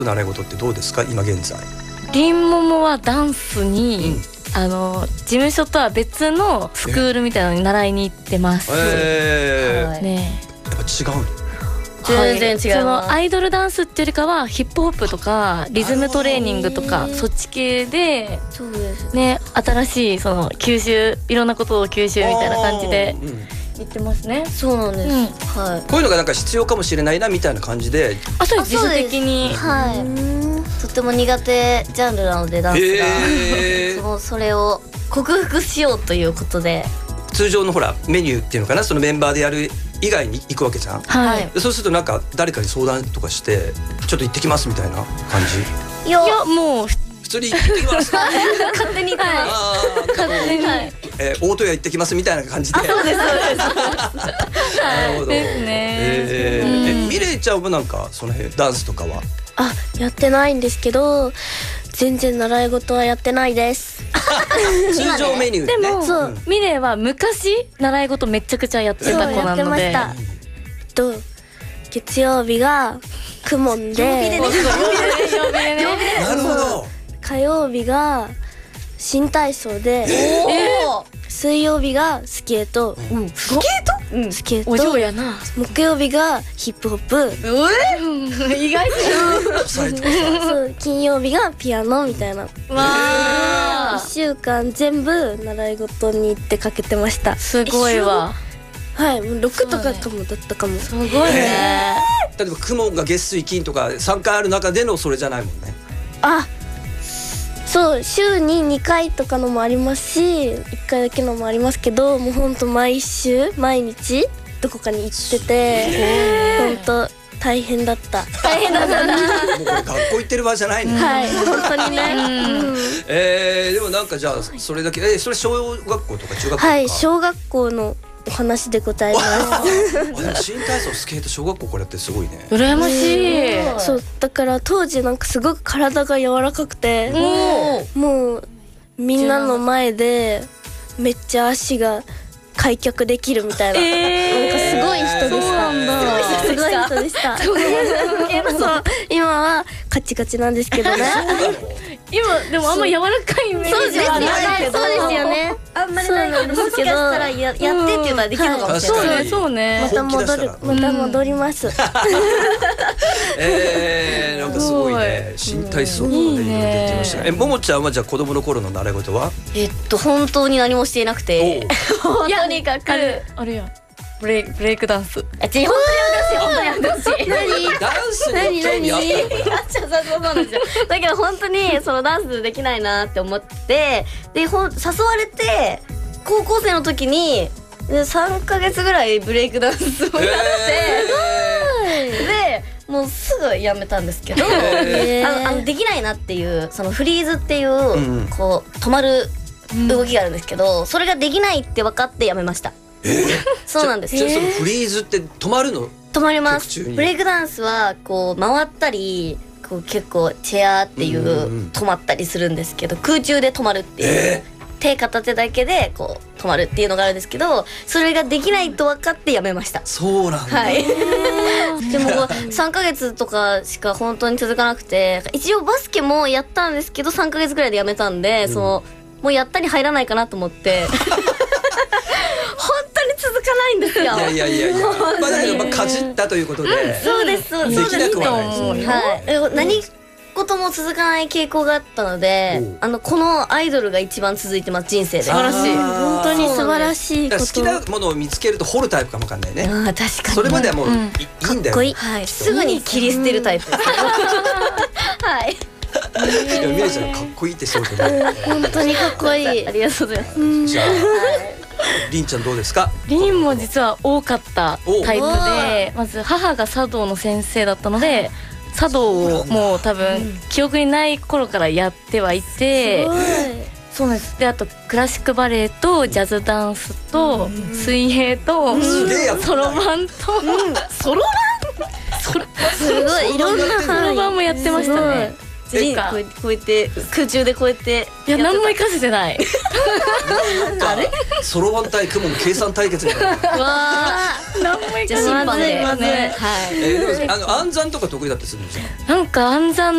習い事ってどうですか今現在？ りんももはダンスに、事務所とは別のスクールみたいなのに習いに行ってます。ね、 やっぱ違うの？ 全然違います。 そのアイドルダンスっていうよりかはヒップホップとかリズムトレーニングとかそっち系で、 そうですね、新しいその吸収、いろんなことを吸収みたいな感じで言ってますね。 そうなんです、はい。 こういうのがなんか必要かもしれないなみたいな感じで、 そうです、自主的に、 はい、とても苦手ジャンルなのでダンスが、それを克服しようということで、 通常のほらメニューっていうのかな、そのメンバーでやる以外に行くわけじゃん。 はい。 そうするとなんか誰かに相談とかしてちょっと行ってきますみたいな感じ？ いやもう普通に行ってきます勝手に行ってます。 勝手に、 大戸屋行ってきますみたいな感じで。 そうです、そうです。 なるほどですね。 ミレイちゃんもなんかその辺ダンスとかは？ やってないんですけど、全然習い事はやってないです。 通常メニューでね。 でもそう、ミレイは昔習い事めちゃくちゃやってた子なので。 やってました。月曜日がクモンで、 なるほど。 火曜日が新体操で、水曜日がスケート、スケート、 お嬢やな。 木曜日がヒップホップ、 意外とそう金曜日がピアノみたいな。1週間全部習い事に行ってかけてました。 すごいわ。 はい、もう6とかかもだったかも。 すごいね。 例えばクモンが月水金とか3回ある中でのそれじゃないもんね。 そう週に2回とかのもありますし、1回だけのもありますけど、もうほんと毎週毎日どこかに行ってて、ほんと大変だった。大変だったな。 もうこれ学校行ってる場合じゃないの。 はい、本当にね。 でもなんかじゃあそれだけ、それ小学校とか中学校とか？ はい、小学校のお話でございます。 新体操、スケート、小学校これってすごいね。 羨ましい。 そうだから当時なんかすごく体が柔らかくて、もうみんなの前でめっちゃ足が開脚できるみたいな、なんかすごい人でした。すごい人でした。そう今はカチカチなんですけどね。 今でもあんま柔らかいイメージはないけど。 そうですよね。 あんまりないけど、もしかしたらやってって言ったらできるかもしれない。 そうね。 また戻ります。 なんかすごいね。新体操とかでいろいろできましたね。ももちゃんはじゃあ子供の頃の習い事は？ 本当に何もしていなくて、とにかくあれや。ブレイクダンス。 本当にやめてほしい。 ダンスに興味あったのか？ そうなんですよ。だけど本当にそのダンスできないなって思って、で誘われて高校生の時に3ヶ月ぐらいブレイクダンスをやって、でもうすぐやめたんですけど、できないなっていう、そのフリーズっていうこう止まる動きがあるんですけど、それができないって分かってやめました。そうなんです。 じゃあそのフリーズって止まるの？ 止まります。ブレイクダンスはこう回ったり、こう結構チェアっていう止まったりするんですけど、空中で止まるっていう、手片手だけでこう止まるっていうのがあるんですけど、それができないと分かってやめました。 そうなんだ。 はい。でも3ヶ月とかしか本当に続かなくて、一応バスケもやったんですけど3ヶ月ぐらいでやめたんで、もうやったに入らないかなと思って本当に続かないんですよ。 いやまあだけどかじったということで、 そうです、そうです。 できなくはないですよね。 はい。何事も続かない傾向があったので、このアイドルが一番続いてます、人生で。 素晴らしい。 本当に素晴らしいこと。 好きなものを見つけると掘るタイプかもわかんないね。 確かに。 それまではもういいんだよ。 はい。すぐに切り捨てるタイプです。はい。 ミレイちゃんかっこいいってそうだね。 本当にかっこいい。 ありがとうございます。 じゃありんちゃんどうですか？ りんも実は多かったタイプで、まず母が茶道の先生だったので、茶道をもう多分記憶にない頃からやってはいて、そうです。であとクラシックバレエとジャズダンスと水泳とソロバンとソロバンすごいいろんなソロバンもやってましたね。 こうやって空中でこうやって、 いや何も活かせてない。 あれそろばん対雲の計算対決みたいな。 わあ何もいじゃあ審判でまずいはいでも暗算とか得意だったりするんですか？ なんか暗算